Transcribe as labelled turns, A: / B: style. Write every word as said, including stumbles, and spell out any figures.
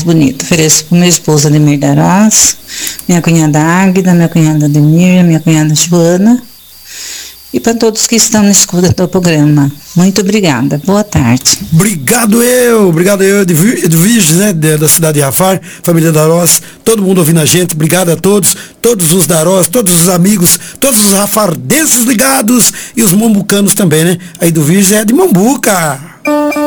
A: mais bonita. Ofereço para meu esposo Ademir Darás, minha cunhada Águida, minha cunhada Ademir, minha cunhada Joana, e para todos que estão na escuta do programa. Muito obrigada. Boa tarde.
B: Obrigado eu, obrigado eu, Edviges, né, da cidade de Rafar, família Darós, todo mundo ouvindo a gente, obrigado a todos, todos os Darós, todos os amigos, todos os rafardenses ligados e os mambucanos também, né? Aí do Virgem é de Mambuca.